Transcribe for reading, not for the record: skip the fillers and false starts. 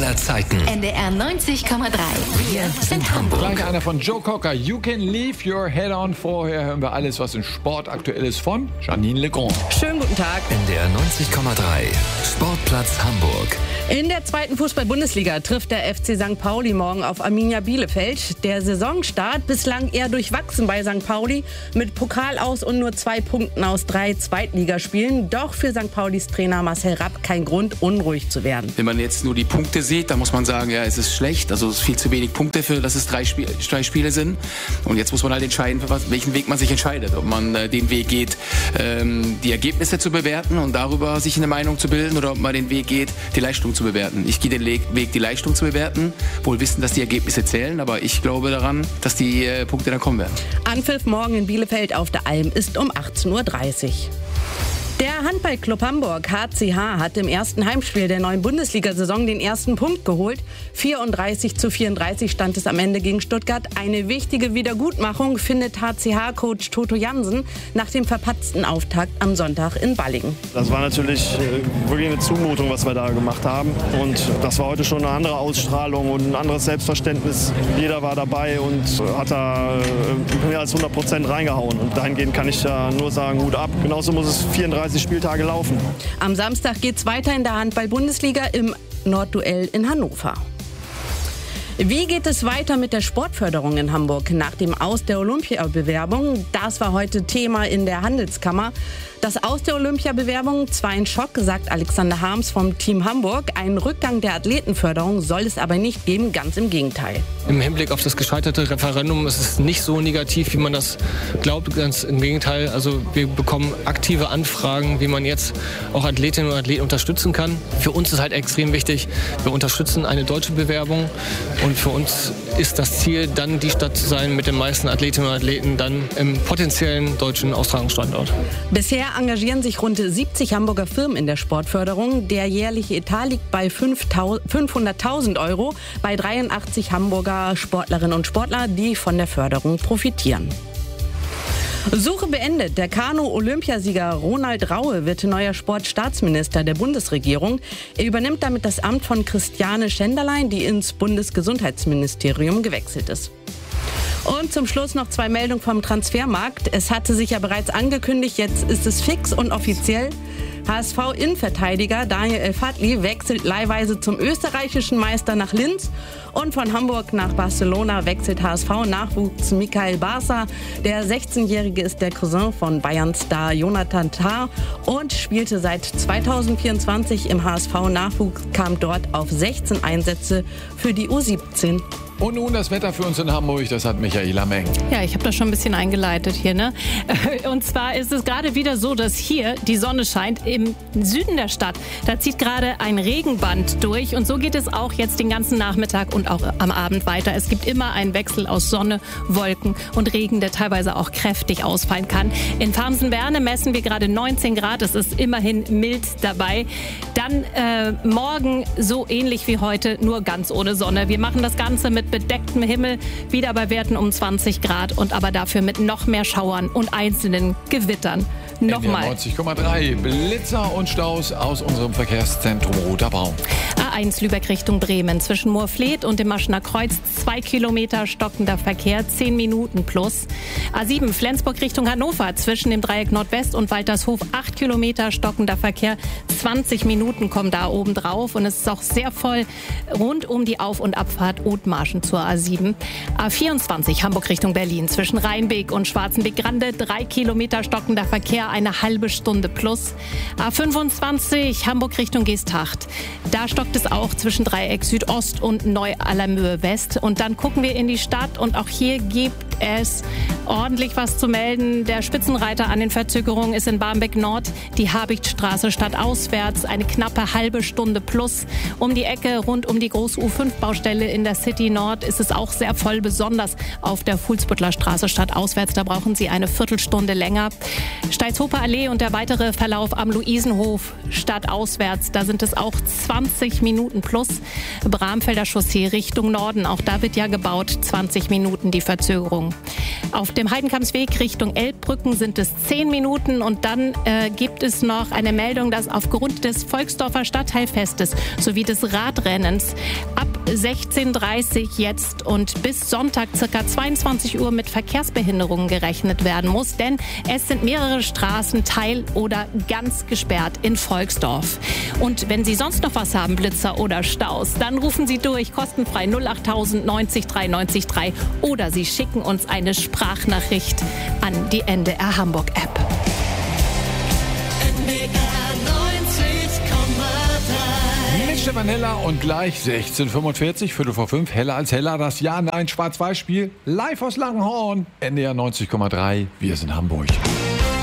aller Zeiten. NDR 90,3. Wir sind Hamburg. Gleich einer von Joe Cocker. You can leave your head on. Vorher hören wir alles, was im Sport aktuell ist, von Janine Legrand. Schönen guten Tag. NDR 90,3. Sportplatz Hamburg. In der zweiten Fußball-Bundesliga trifft der FC St. Pauli morgen auf Arminia Bielefeld. Der Saisonstart bislang eher durchwachsen bei St. Pauli mit Pokal aus und nur 2 Punkten aus 3 Zweitligaspielen. Doch für St. Paulis Trainer Marcel Rapp kein Grund, unruhig zu werden. Wenn man jetzt nur die Punkte sieht, dann muss man sagen, ja, es ist schlecht. Also es ist viel zu wenig Punkte, für dass es 3 Spiele sind. Und jetzt muss man halt entscheiden, für welchen Weg man sich entscheidet. Ob man den Weg geht, die Ergebnisse zu bewerten und darüber sich eine Meinung zu bilden, oder ob man den Weg geht, die Leistung zu bewerten. Ich gehe den Weg, die Leistung zu bewerten, wohl wissen, dass die Ergebnisse zählen, aber ich glaube daran, dass die Punkte dann kommen werden. Anpfiff morgen in Bielefeld auf der Alm ist um 18:30 Uhr. Der Handballclub Hamburg HCH hat im ersten Heimspiel der neuen Bundesliga-Saison den ersten Punkt geholt. 34:34 stand es am Ende gegen Stuttgart. Eine wichtige Wiedergutmachung findet HCH-Coach Toto Jansen nach dem verpatzten Auftakt am Sonntag in Ballingen. Das war natürlich wirklich eine Zumutung, was wir da gemacht haben. Und das war heute schon eine andere Ausstrahlung und ein anderes Selbstverständnis. Jeder war dabei und hat da mehr als 100% reingehauen. Und dahingehend kann ich da nur sagen, Hut ab. Genauso muss es 34 Spieltage laufen. Am Samstag geht's weiter in der Handball-Bundesliga im Nordduell in Hannover. Wie geht es weiter mit der Sportförderung in Hamburg nach dem Aus der Olympiabewerbung? Das war heute Thema in der Handelskammer. Das Aus der Olympiabewerbung zwar ein Schock, sagt Alexander Harms vom Team Hamburg. Einen Rückgang der Athletenförderung soll es aber nicht geben, ganz im Gegenteil. Im Hinblick auf das gescheiterte Referendum ist es nicht so negativ, wie man das glaubt. Ganz im Gegenteil. Also wir bekommen aktive Anfragen, wie man jetzt auch Athletinnen und Athleten unterstützen kann. Für uns ist halt extrem wichtig, wir unterstützen eine deutsche Bewerbung. Und für uns ist das Ziel, dann die Stadt zu sein mit den meisten Athletinnen und Athleten dann im potenziellen deutschen Austragungsstandort. Bisher engagieren sich rund 70 Hamburger Firmen in der Sportförderung. Der jährliche Etat liegt bei 500.000 Euro bei 83 Hamburger Sportlerinnen und Sportler, die von der Förderung profitieren. Suche beendet. Der Kanu-Olympiasieger Ronald Raue wird neuer Sportstaatsminister der Bundesregierung. Er übernimmt damit das Amt von Christiane Schenderlein, die ins Bundesgesundheitsministerium gewechselt ist. Und zum Schluss noch 2 Meldungen vom Transfermarkt. Es hatte sich ja bereits angekündigt, jetzt ist es fix und offiziell. HSV-Innenverteidiger Daniel El-Fadli wechselt leihweise zum österreichischen Meister nach Linz. Und von Hamburg nach Barcelona wechselt HSV-Nachwuchs Michael Barca. Der 16-Jährige ist der Cousin von Bayern-Star Jonathan Tah und spielte seit 2024 im HSV-Nachwuchs, kam dort auf 16 Einsätze für die U17. Und nun das Wetter für uns in Hamburg, das hat Michaela Meng. Ja, ich habe das schon ein bisschen eingeleitet hier, ne? Und zwar ist es gerade wieder so, dass hier die Sonne scheint im Süden der Stadt. Da zieht gerade ein Regenband durch und so geht es auch jetzt den ganzen Nachmittag und auch am Abend weiter. Es gibt immer einen Wechsel aus Sonne, Wolken und Regen, der teilweise auch kräftig ausfallen kann. In Farmsen-Berne messen wir gerade 19 Grad, es ist immerhin mild dabei. Dann morgen so ähnlich wie heute, nur ganz ohne Sonne. Wir machen das Ganze mit bedecktem Himmel, wieder bei Werten um 20 Grad und aber dafür mit noch mehr Schauern und einzelnen Gewittern. Nochmal. 90,3 Blitzer und Staus aus unserem Verkehrszentrum Roter Baum. A1 Lübeck Richtung Bremen. Zwischen Moorfleet und dem Maschener Kreuz 2 Kilometer stockender Verkehr, 10 Minuten plus. A7 Flensburg Richtung Hannover. Zwischen dem Dreieck Nordwest und Waltershof 8 Kilometer stockender Verkehr, 20 Minuten kommen da oben drauf. Und es ist auch sehr voll rund um die Auf- und Abfahrt Othmarschen zur A7. A24 Hamburg Richtung Berlin. Zwischen Rheinbeek und Schwarzenbeek-Grande 3 Kilometer stockender Verkehr, eine halbe Stunde plus. A25 Hamburg Richtung Geesthacht. Da stockt es auch zwischen Dreieck Südost und Neu-Allermöhe West. Und dann gucken wir in die Stadt und auch hier gibt es ordentlich was zu melden. Der Spitzenreiter an den Verzögerungen ist in Barmbek Nord, die Habichtstraße stadtauswärts, eine knappe halbe Stunde plus. Um die Ecke rund um die Groß-U5-Baustelle in der City Nord ist es auch sehr voll, besonders auf der Fuhlsbüttler Straße stadtauswärts. Da brauchen Sie eine Viertelstunde länger. Steilshofer Allee und der weitere Verlauf am Luisenhof stadtauswärts, da sind es auch 20 Minuten plus. Bramfelder Chaussee Richtung Norden, auch da wird ja gebaut, 20 Minuten die Verzögerung. Richtung. Auf dem Heidenkampsweg Richtung Elbbrücken sind es 10 Minuten und dann gibt es noch eine Meldung, dass aufgrund des Volksdorfer Stadtteilfestes sowie des Radrennens ab 16:30 Uhr jetzt und bis Sonntag ca. 22 Uhr mit Verkehrsbehinderungen gerechnet werden muss, denn es sind mehrere Straßen teil- oder ganz gesperrt in Volksdorf. Und wenn Sie sonst noch was haben, Blitzer oder Staus, dann rufen Sie durch, kostenfrei 08000 90 3 90 3 oder Sie schicken uns eine Sprachnachricht an die NDR Hamburg App. Mit Stefan Heller und gleich 16:45, Viertel vor 5, Heller als Heller, das Ja-Nein-Schwarz-Weiß-Spiel live aus Langenhorn, NDR 90,3, wir sind Hamburg.